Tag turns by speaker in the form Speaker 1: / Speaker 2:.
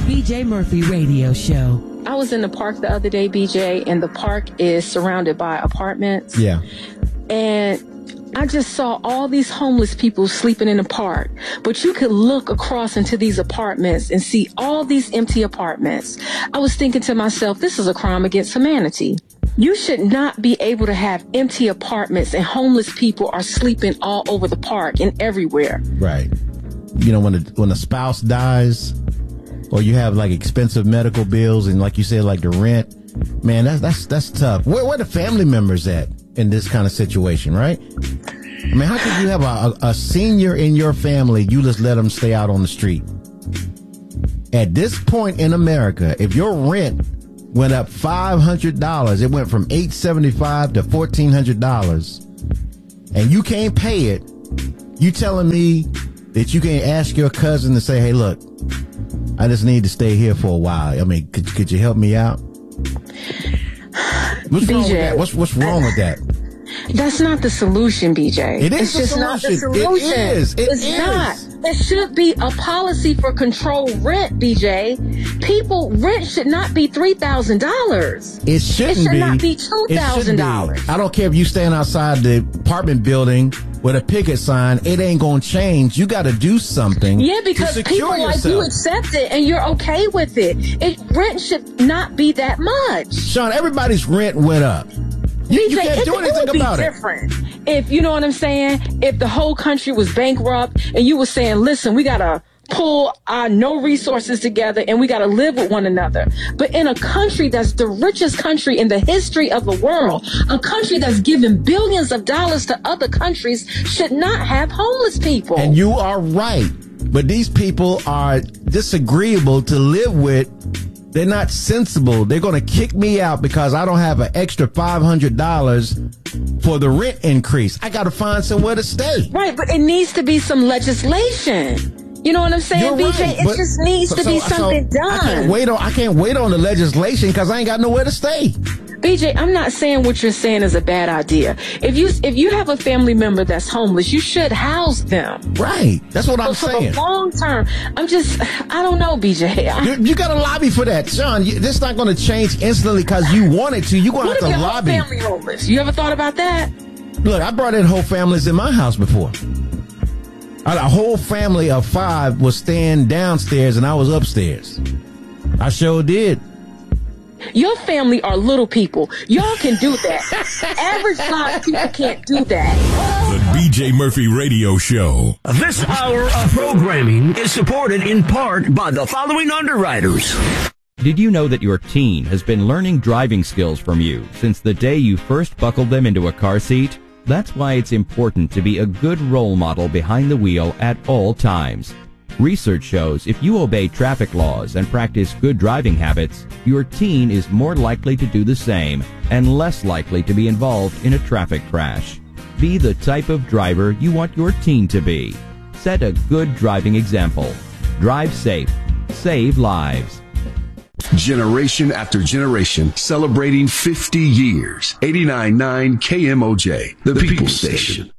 Speaker 1: BJ Murphy Radio Show.
Speaker 2: I was in the park the other day, BJ, and the park is surrounded by apartments.
Speaker 3: Yeah.
Speaker 2: And I just saw all these homeless people sleeping in the park. But you could look across into these apartments and see all these empty apartments. I was thinking to myself, this is a crime against humanity. You should not be able to have empty apartments and homeless people are sleeping all over the park and everywhere.
Speaker 3: Right. You know, when a spouse dies, or you have like expensive medical bills, and like you said, like the rent, man, that's tough. Where the family members at in this kind of situation, right? I mean, how could you have a senior in your family, you just let them stay out on the street? At this point in America, if your rent went up $500, it went from $875 to $1,400, and you can't pay it, you telling me that you can't ask your cousin to say, hey, look, I just need to stay here for a while. I mean, could you help me out? What's
Speaker 2: BJ,
Speaker 3: wrong with that? What's wrong with that?
Speaker 2: That's not the solution, BJ.
Speaker 3: It is
Speaker 2: it's just not the solution.
Speaker 3: It is.
Speaker 2: It's not. There should be a policy for controlled rent, BJ. Rent should not be $3,000.
Speaker 3: It shouldn't be.
Speaker 2: It should not be $2,000.
Speaker 3: I don't care if you stand outside the apartment building with a picket sign. It ain't going to change. You got to do something.
Speaker 2: Yeah, because people like you accept it and you're okay with it. Rent should not be that much.
Speaker 3: Sean, everybody's rent went up. You can't do anything about it.
Speaker 2: Different. If you know what I'm saying, if the whole country was bankrupt and you were saying, listen, we got to pull our no resources together and we got to live with one another. But in a country that's the richest country in the history of the world, a country that's given billions of dollars to other countries should not have homeless people.
Speaker 3: And you are right. But these people are disagreeable to live with. They're not sensible. They're going to kick me out because I don't have an extra $500 for the rent increase. I got to find somewhere to stay.
Speaker 2: Right, but it needs to be some legislation. You know what I'm saying,
Speaker 3: You're
Speaker 2: BJ?
Speaker 3: right,
Speaker 2: it just needs to be something done.
Speaker 3: I can't wait on the legislation because I ain't got nowhere to stay.
Speaker 2: BJ, I'm not saying what you're saying is a bad idea. If you have a family member that's homeless, you should house them.
Speaker 3: Right. That's what I'm saying.
Speaker 2: For the long term, I don't know, BJ.
Speaker 3: You got to lobby for that, Sean. This is not going to change instantly because you want it to. You're going to have to lobby.
Speaker 2: What if your whole family homeless? You ever thought about that?
Speaker 3: Look, I brought in whole families in my house before. A whole family of 5 was staying downstairs and I was upstairs. I sure did.
Speaker 2: Your family are little people. Y'all can do that. Average size people can't do that.
Speaker 4: The BJ Murphy Radio Show.
Speaker 5: This hour of programming is supported in part by the following underwriters.
Speaker 6: Did you know that your teen has been learning driving skills from you since the day you first buckled them into a car seat? That's why it's important to be a good role model behind the wheel at all times. Research shows if you obey traffic laws and practice good driving habits, your teen is more likely to do the same and less likely to be involved in a traffic crash. Be the type of driver you want your teen to be. Set a good driving example. Drive safe. Save lives.
Speaker 7: Generation after generation, celebrating 50 years. 89.9 KMOJ, the People's Station.